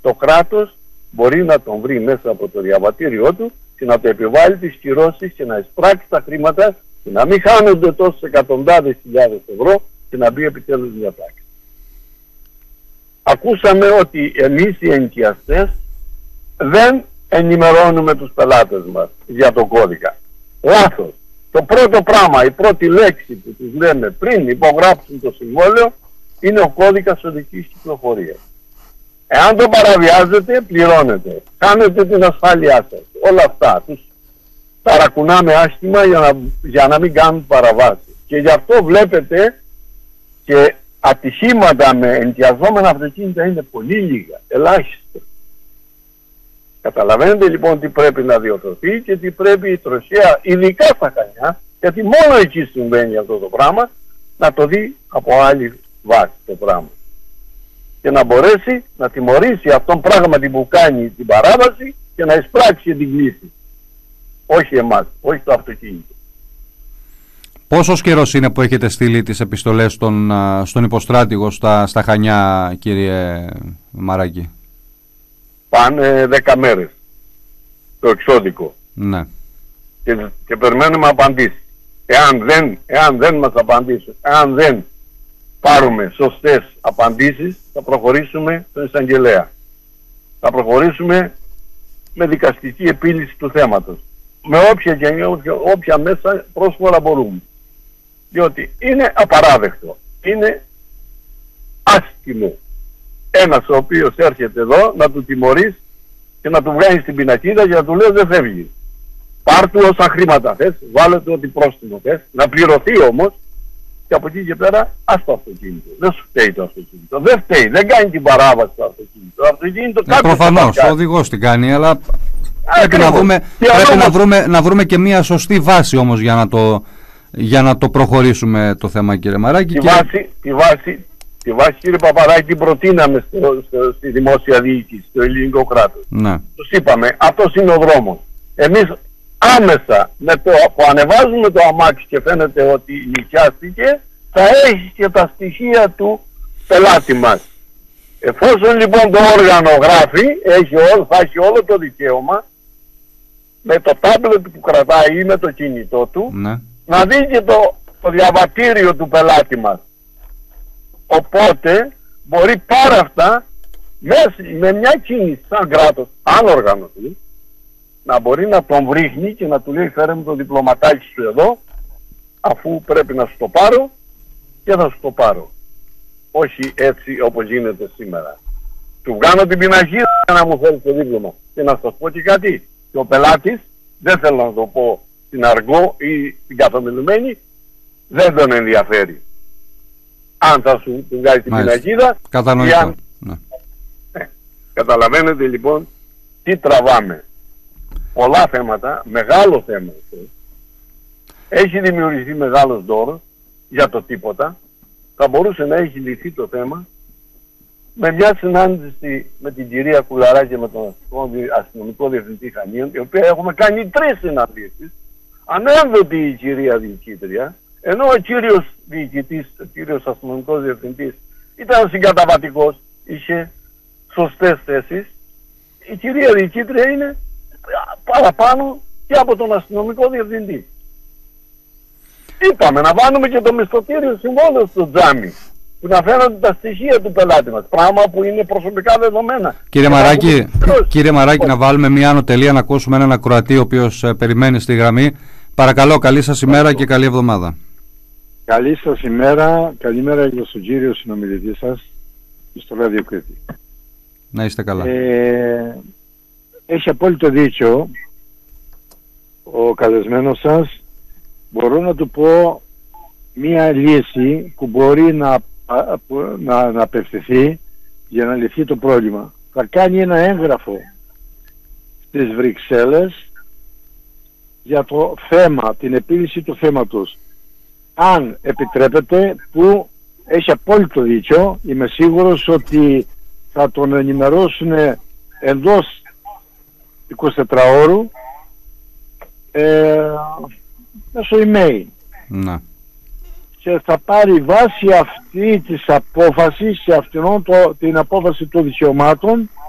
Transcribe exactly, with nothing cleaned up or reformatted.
το κράτος μπορεί να τον βρει μέσα από το διαβατήριό του και να το επιβάλλει τις κυρώσεις και να εισπράξει τα χρήματα και να μην χάνονται τόσες εκατοντάδες χιλιάδες ευρώ και να μπει επιτέλους μια πράξη. Ακούσαμε ότι εμείς οι ενοικιαστές δεν ενημερώνουμε τους πελάτες μας για τον κώδικα. Λάθος. Το πρώτο πράγμα, η πρώτη λέξη που τους λέμε πριν υπογράψουν το συμβόλαιο είναι ο κώδικας οδικής κυκλοφορίας. Εάν το παραβιάζετε, πληρώνετε. Κάνετε την ασφάλειά σας. Όλα αυτά τους ταρακουνάμε άσχημα για να, για να μην κάνουν παραβάσεις. Και γι' αυτό βλέπετε και ατυχήματα με ενοικιαζόμενα αυτοκίνητα είναι πολύ λίγα, ελάχιστα. Καταλαβαίνετε λοιπόν τι πρέπει να διορθωθεί και τι πρέπει η τροχέα, ειδικά στα Χανιά, γιατί μόνο εκεί συμβαίνει αυτό το πράγμα, να το δει από άλλη βάση το πράγμα. Και να μπορέσει να τιμωρήσει αυτόν πράγματι που κάνει την παράβαση και να εισπράξει την κλίση. Όχι εμάς, όχι το αυτοκίνητο. Πόσος καιρός είναι που έχετε στείλει τις επιστολές στον, στον υποστράτηγο στα, στα Χανιά, κύριε Μαράκη? Πάνε δέκα μέρες το εξώδικο. Ναι. Και, και περιμένουμε απαντήσεις. Εάν δεν, εάν δεν μας απαντήσουν, εάν δεν πάρουμε σωστές απαντήσεις, θα προχωρήσουμε στον εισαγγελέα. Θα προχωρήσουμε με δικαστική επίλυση του θέματος. Με όποια, και, όποια, όποια μέσα πρόσφορα μπορούμε. Διότι είναι απαράδεκτο. Είναι άσχημο ένας ο οποίος έρχεται εδώ να του τιμωρείς και να του βγάλει στην πινακίδα και να του λέει δεν φεύγει. Πάρ' του όσα χρήματα θες, βάλε του ό,τι πρόστιμο θες, να πληρωθεί όμως και από εκεί και πέρα ας το αυτοκίνητο. Δεν σου φταίει το αυτοκίνητο. Δεν φταίει, δεν κάνει την παράβαση το αυτοκίνητο. Το αυτοκίνητο ε, προφανώς, ο οδηγός την κάνει, αλλά πρέπει, να, δούμε, πρέπει να, βρούμε, να βρούμε και μια σωστή βάση όμως για να το, για να το προχωρήσουμε το θέμα, κύριε Μαράκη. Τη, και... βάση, τη, βάση, τη βάση, κύριε Παπαράκη, την προτείναμε στο, στο, στη δημόσια διοίκηση, στο ελληνικό κράτος. Ναι. Τους είπαμε, αυτός είναι ο δρόμος. Εμείς άμεσα με το που ανεβάζουμε το αμάξι και φαίνεται ότι νοικιάστηκε, θα έχει και τα στοιχεία του πελάτη μας. Εφόσον λοιπόν το όργανο γράφει, έχει όλο, θα έχει όλο το δικαίωμα με το τάμπλετ που κρατάει ή με το κινητό του, ναι, να δει και το, το διαβατήριο του πελάτη μας. Οπότε μπορεί πάρα αυτά μέσα, με μια κίνηση σαν κράτος, αν οργανωθεί, να μπορεί να τον βρίχνει και να του λέει φέρε μου το διπλωματάκι σου εδώ, αφού πρέπει να σου το πάρω και θα σου το πάρω. Όχι έτσι όπως γίνεται σήμερα. Του βγάνω την πινακίδα να μου φέρει το δίπλωμα. Και να σας πω και κάτι. Και ο πελάτης, δεν θέλω να το πω στην αργό ή την καθομιλουμένη, δεν τον ενδιαφέρει. Αν θα σου του βγάλει την πινακίδα, κατανοητό. Αν... Ναι. Ε, καταλαβαίνετε λοιπόν τι τραβάμε. Πολλά θέματα, μεγάλο θέμα. Έχει δημιουργηθεί μεγάλος δώρος για το τίποτα. Θα μπορούσε να έχει λυθεί το θέμα με μια συνάντηση με την κυρία Κουλαρά και με τον αστυνομικό διευθυντή Χανίων, η οποία έχουμε κάνει τρεις συναντήσεις. Ανέμβοτη η κυρία διοικήτρια, ενώ ο κύριος διοικητής, ο κύριος αστυνομικός διευθυντής ήταν συγκαταβατικός, είχε σωστές θέσεις. Η κυρία διοικήτρια είναι παραπάνω και από τον αστυνομικό διευθυντή. Είπαμε να βάλουμε και το μισθωτήριο συμβόλαιο στο τζάμι, που να φαίνονται τα στοιχεία του πελάτη μας, πράγμα που είναι προσωπικά δεδομένα. Κύριε Μαράκη, κύριε Μαράκη, να βάλουμε μια ανωτελεία, να ακούσουμε έναν ακροατή ο οποίος περιμένει στη γραμμή. Παρακαλώ, καλή σας ημέρα και καλή εβδομάδα. Καλή σας ημέρα, καλημέρα για τον κύριο συνομιλητή σας στο Ράδιο Κρήτη. Να είστε καλά. Ε, έχει απόλυτο δίκιο ο καλεσμένος σας. Μπορώ να του πω μία λύση που μπορεί να, να, να απευθυνθεί για να λυθεί το πρόβλημα. Θα κάνει ένα έγγραφο στις Βρυξέλλες για το θέμα, την επίλυση του θέματος. Αν επιτρέπετε, που έχει απόλυτο δίκιο, είμαι σίγουρος ότι θα τον ενημερώσουν εντός εικοσιτετράωρου ε, μέσω email. Να. Και θα πάρει βάση αυτή της απόφασης, σε αυτήν την απόφαση των δικαιωμάτων,